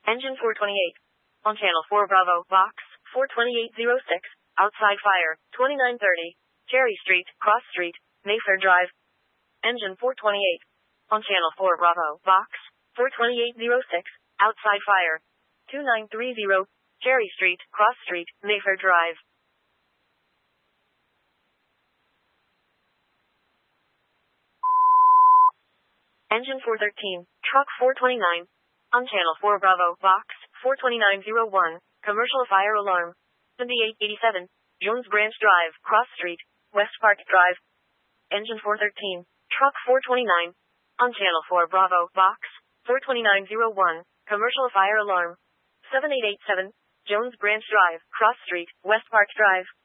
Engine 428. On Channel 4 Bravo, Box 42806. Outside fire, 2930. Cherry Street, Cross Street, Mayfair Drive. Engine 428. On Channel 4 Bravo, Box 42806. Outside fire, 2930. Cherry Street, Cross Street, Mayfair Drive. Engine 413. Truck 429. On Channel 4 Bravo, Box 42901. Commercial fire alarm. 7887. Jones Branch Drive, Cross Street, West Park Drive. Engine 413. Truck 429. On Channel 4 Bravo, Box 42901. Commercial fire alarm. 7887. Jones Branch Drive, Cross Street, West Park Drive.